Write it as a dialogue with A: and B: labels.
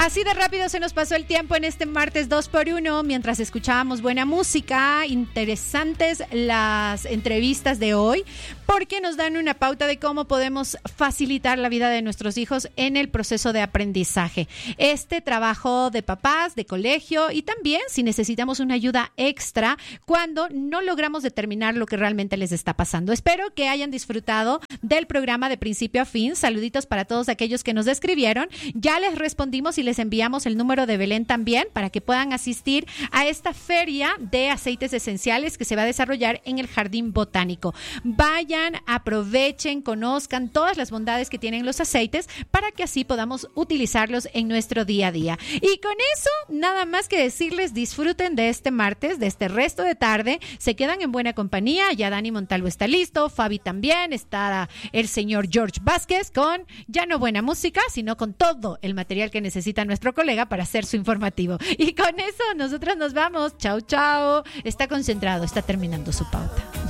A: Así de rápido se nos pasó el tiempo en este martes 2x1 mientras escuchábamos buena música. Interesantes las entrevistas de hoy porque nos dan una pauta de cómo podemos facilitar la vida de nuestros hijos en el proceso de aprendizaje. Este trabajo de papás, de colegio y también si necesitamos una ayuda extra cuando no logramos determinar lo que realmente les está pasando. Espero que hayan disfrutado del programa de principio a fin. Saluditos para todos aquellos que nos escribieron. Ya les respondimos y les enviamos el número de Belén también para que puedan asistir a esta feria de aceites esenciales que se va a desarrollar en el Jardín Botánico. Vayan, aprovechen, conozcan todas las bondades que tienen los aceites para que así podamos utilizarlos en nuestro día a día. Y con eso, nada más que decirles, disfruten de este martes, de este resto de tarde. Se quedan en buena compañía. Ya Dani Montalvo está listo, Fabi también, está el señor George Vázquez con ya no buena música, sino con todo el material que necesita nuestro colega para hacer su informativo. Y con eso nosotros nos vamos. Chao, chao. Está concentrado, está terminando su pauta.